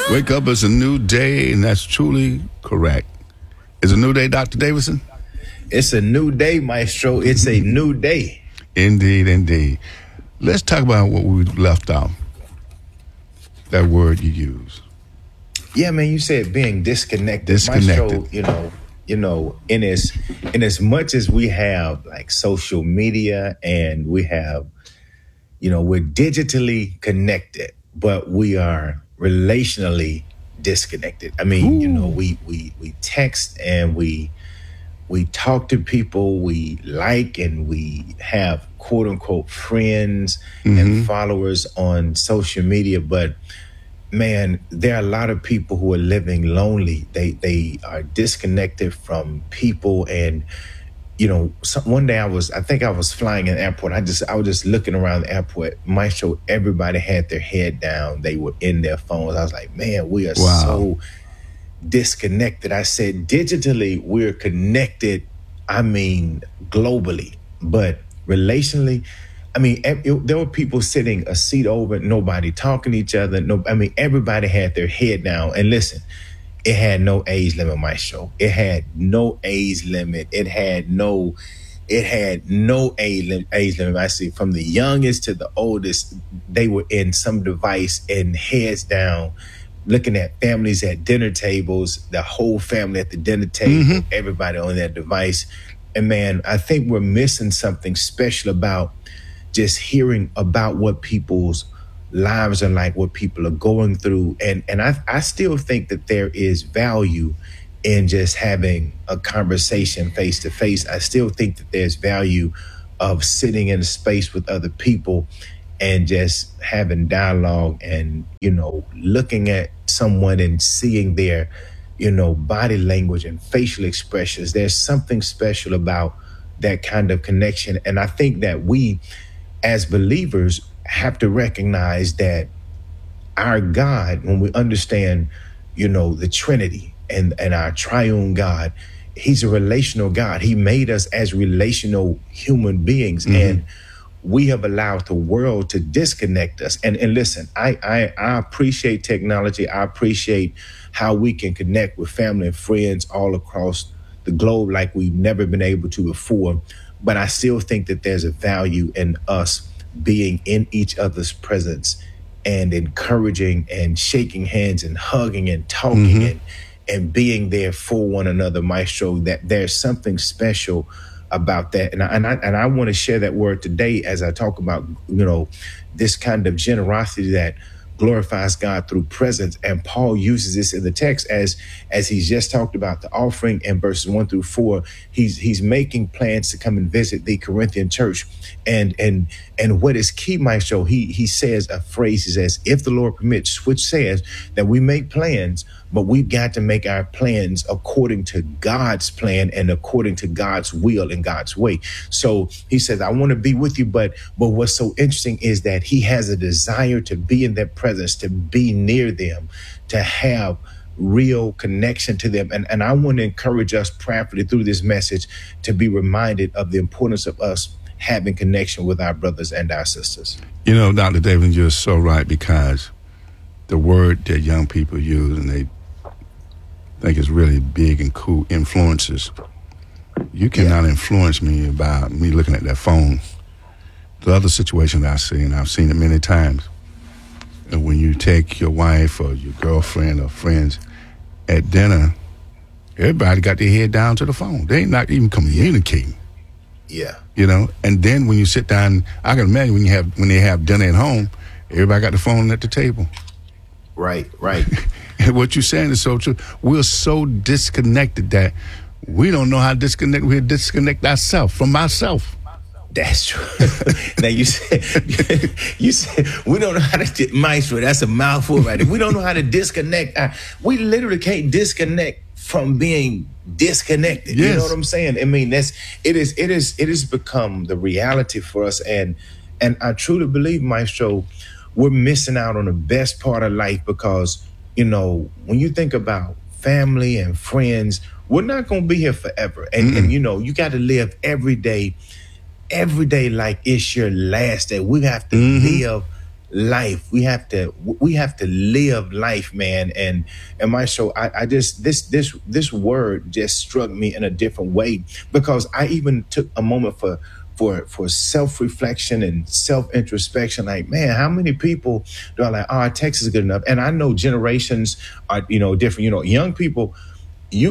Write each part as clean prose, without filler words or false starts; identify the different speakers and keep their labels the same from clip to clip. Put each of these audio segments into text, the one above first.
Speaker 1: Wake up, it's a new day, and that's truly correct. It's a new day, Dr. Davidson?
Speaker 2: It's a new day, Maestro. It's a new day.
Speaker 1: Indeed, indeed. Let's talk about what we left out. That word you use.
Speaker 2: Yeah, man, you said being disconnected.
Speaker 1: Disconnected.
Speaker 2: Maestro, in as much as we have like social media and we have, we're digitally connected, but we are relationally disconnected. I mean, we text and we talk to people we like, and we have quote unquote friends and followers on social media. But man, there are a lot of people who are living lonely. They are disconnected from people. And, one day I think I was flying in the airport. I was just looking around the airport. Maestro, everybody had their head down. They were in their phones. I was like, man, we are so disconnected. I said, digitally, we're connected, globally, but relationally, there were people sitting a seat over, nobody talking to each other. Everybody had their head down. And listen, it had no age limit, Maestro. It had no age limit. It had no age limit. I see from the youngest to the oldest, they were in some device and heads down, looking at families at dinner tables, the whole family at the dinner table, everybody on that device. And man, I think we're missing something special about just hearing about what people's lives are like, what people are going through. And I still think that there is value in just having a conversation face to face. I still think that there's value of sitting in a space with other people and just having dialogue and, looking at someone and seeing their, body language and facial expressions. There's something special about that kind of connection. And I think that we, as believers, have to recognize that our God, when we understand, the Trinity and our triune God, he's a relational God. He made us as relational human beings. And we have allowed the world to disconnect us. And listen, I appreciate technology. I appreciate how we can connect with family and friends all across the globe like we've never been able to before. But I still think that there's a value in us being in each other's presence and encouraging and shaking hands and hugging and talking and being there for one another, Maestro. That there's something special about that. And I want to share that word today as I talk about, this kind of generosity that glorifies God through presence. And Paul uses this in the text as he's just talked about the offering in verses 1-4. He's making plans to come and visit the Corinthian church. And what is key, Maestro, he says a phrase, he says, if the Lord permits, which says that we make plans, but we've got to make our plans according to God's plan and according to God's will and God's way. So he says, I want to be with you, but what's so interesting is that he has a desire to be in their presence, to be near them, to have real connection to them. And I want to encourage us prayerfully through this message to be reminded of the importance of us having connection with our brothers and our sisters.
Speaker 1: Dr. David, you're so right, because the word that young people use and they think is really big and cool, influences. You cannot influence me by me looking at that phone. The other situation I see, and I've seen it many times, and when you take your wife or your girlfriend or friends at dinner, everybody got their head down to the phone. They ain't not even communicating.
Speaker 2: Yeah.
Speaker 1: And then when you sit down, I can imagine when they have dinner at home, everybody got the phone at the table.
Speaker 2: Right.
Speaker 1: And what you're saying is so true. We're so disconnected that we don't know how to disconnect. We disconnect ourselves from ourselves.
Speaker 2: That's true. Now you said we don't know how to, Maestro, that's a mouthful right there. We don't know how to disconnect. We literally can't disconnect from being disconnected.
Speaker 1: Yes.
Speaker 2: You know what I'm saying? I mean, it has become the reality for us. And I truly believe, Maestro, we're missing out on the best part of life because, when you think about family and friends, we're not going to be here forever. And you got to live every day like it's your last day. We have to live life. We have to live life, man. And my show, I just this word just struck me in a different way, because I even took a moment for self-reflection and self-introspection. Like, man, how many people do I like, our text is good enough? And I know generations are, different. Young people, you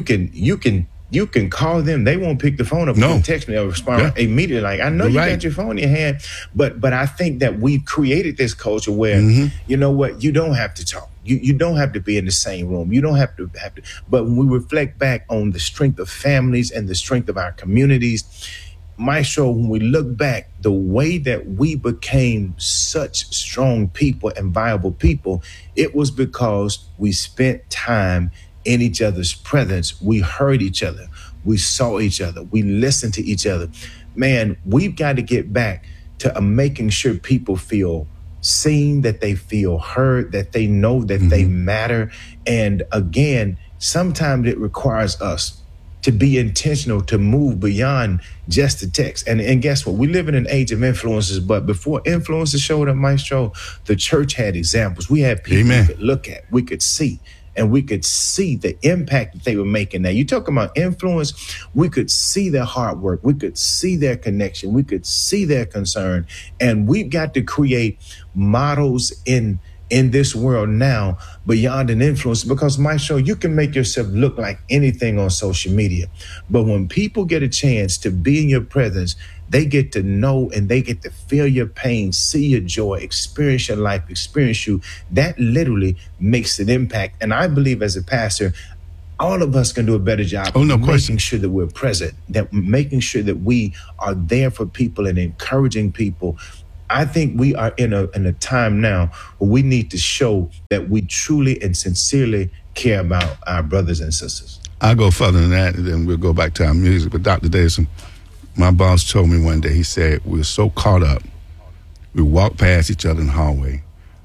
Speaker 2: can call them. They won't pick the phone up.
Speaker 1: No.
Speaker 2: You can text me or respond immediately. Like, I know you got your phone in your hand, but I think that we've created this culture where, you know what, you don't have to talk. You don't have to be in the same room. You don't have to. But when we reflect back on the strength of families and the strength of our communities, Maestro, when we look back, the way that we became such strong people and viable people, it was because we spent time in each other's presence. We heard each other. We saw each other. We listened to each other. Man, we've got to get back to making sure people feel seen, that they feel heard, that they know that they matter. And again, sometimes it requires us to be intentional, to move beyond just the text. And guess what? We live in an age of influencers, but before influencers showed up, Maestro, the church had examples. We had people we could look at, we could see, and we could see the impact that they were making. Now, you talking about influence, we could see their hard work. We could see their connection. We could see their concern. And we've got to create models in this world now beyond an influencer, because Maestro, you can make yourself look like anything on social media. But when people get a chance to be in your presence, they get to know and they get to feel your pain, see your joy, experience your life, experience you. That literally makes an impact. And I believe as a pastor, all of us can do a better job of making sure that we're present, that making sure that we are there for people and encouraging people. I think we are in a time now where we need to show that we truly and sincerely care about our brothers and sisters.
Speaker 1: I'll go further than that, and then we'll go back to our music. But Dr. Davidson, my boss told me one day, he said, we're so caught up, we walk past each other in the hallway,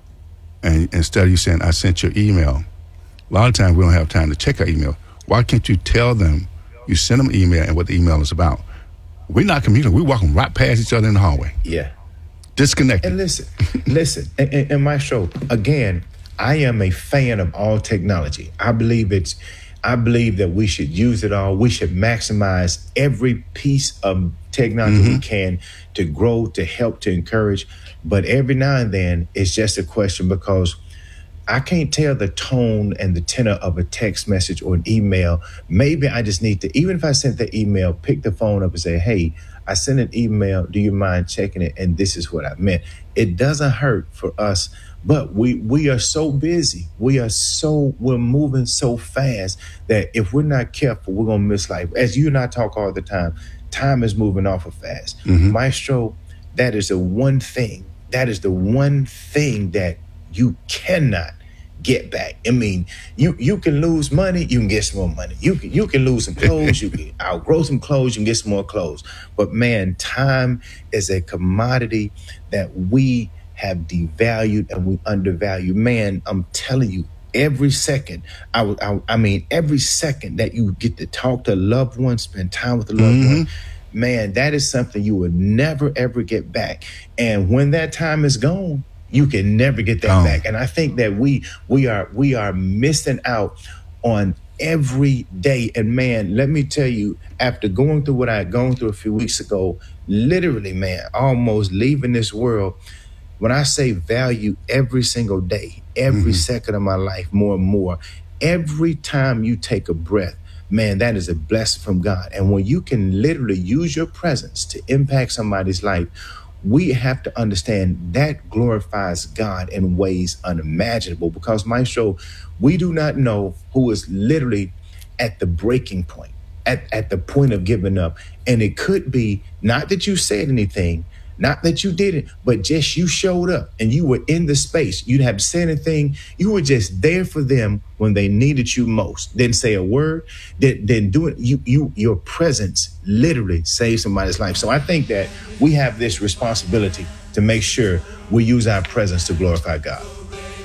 Speaker 1: and instead of you saying, I sent your email, a lot of times we don't have time to check our email. Why can't you tell them you send them an email and what the email is about? We're not communicating. We're walking right past each other in the hallway.
Speaker 2: Yeah.
Speaker 1: Disconnected.
Speaker 2: And listen, and Maestro, again, I am a fan of all technology. I believe that we should use it all. We should maximize every piece of technology we can to grow, to help, to encourage. But every now and then, it's just a question, because I can't tell the tone and the tenor of a text message or an email. Maybe I just need to, even if I sent the email, pick the phone up and say, hey, I sent an email. Do you mind checking it? And this is what I meant. It doesn't hurt for us, but we are so busy. We're moving so fast that if we're not careful, we're going to miss life. As you and I talk all the time, time is moving awful fast. Maestro, that is the one thing that you cannot get back. I mean, you can lose money, you can get some more money. You can lose some clothes, you can outgrow some clothes, you can get some more clothes. But man, time is a commodity that we have devalued and we undervalue. Man, I'm telling you, every second, I mean, every second that you get to talk to a loved one, spend time with a loved one, man, that is something you will never, ever get back. And when that time is gone, you can never get that back. And I think that we are missing out on every day. And man, let me tell you, after going through what I had gone through a few weeks ago, literally, man, almost leaving this world, when I say value every single day, every second of my life more and more, every time you take a breath, man, that is a blessing from God. And when you can literally use your presence to impact somebody's life, we have to understand that glorifies God in ways unimaginable, because, Maestro, we do not know who is literally at the breaking point, at the point of giving up. And it could be not that you said anything, not that you didn't, but just you showed up and you were in the space. You didn't have to say anything. You were just there for them when they needed you most. Didn't say a word. Didn't do it. Your presence literally saved somebody's life. So I think that we have this responsibility to make sure we use our presence to glorify God.